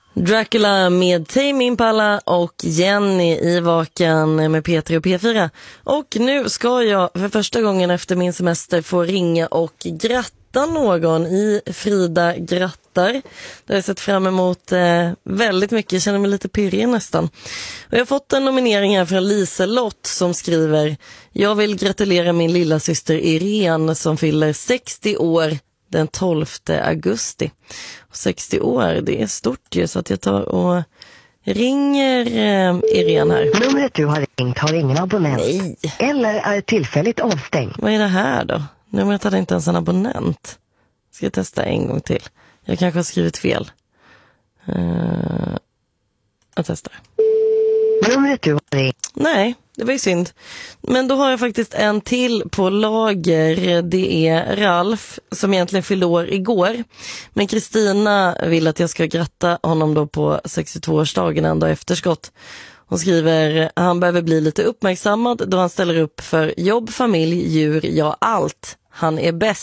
Dracula med Tame Impala och Jenny i Vaken med P3 och P4. Och nu ska jag för första gången efter min semester få ringa och gratta någon i Frida grattar. Det har jag sett fram emot väldigt mycket. Jag känner mig lite pirrig nästan. Och jag har fått en nominering här från Liselott som skriver: jag vill gratulera min lilla syster Irene som fyller 60 år den 12 augusti. 60 år, det är stort ju, så att jag tar och ringer Irene här. Numret du har ringt har ingen abonnent. Nej. Eller är tillfälligt avstängd. Vad är det här då? Numret hade inte ens en abonnent. Ska jag testa en gång till? Jag kanske har skrivit fel. Jag testar. Numret du har ringt. Nej, det var ju synd. Men då har jag faktiskt en till på lager. Det är Ralf som egentligen fyllde år igår. Men Kristina vill att jag ska gratta honom då på 62-årsdagen ändå efterskott. Hon skriver: han behöver bli lite uppmärksammad då han ställer upp för jobb, familj, djur, ja allt. Han är bäst.